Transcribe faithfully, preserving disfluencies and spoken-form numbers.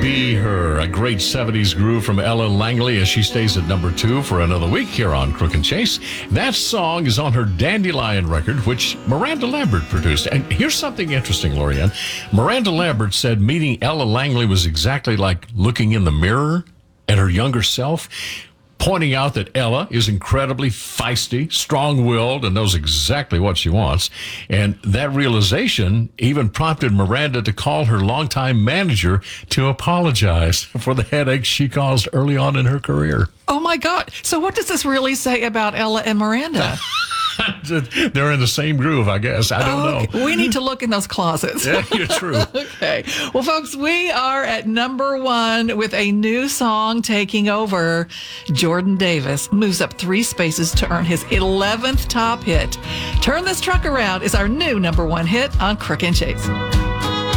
Be Her, a great seventies groove from Ellen Langley as she stays at number two for another week here on Crook and Chase. That song is on her Dandelion record, which Miranda Lambert produced. And here's something interesting, Lorianne. Miranda Lambert said meeting Ellen Langley was exactly like looking in the mirror at her younger self, pointing out that Ella is incredibly feisty, strong-willed, and knows exactly what she wants. And that realization even prompted Miranda to call her longtime manager to apologize for the headaches she caused early on in her career. Oh, my God. So what does this really say about Ella and Miranda? They're in the same groove, I guess. I don't oh, know. Okay. We need to look in those closets. Yeah, you're true. Okay. Well, folks, we are at number one with a new song taking over. Jordan Davis moves up three spaces to earn his eleventh top hit. Turn This Truck Around is our new number one hit on Crook and Chase.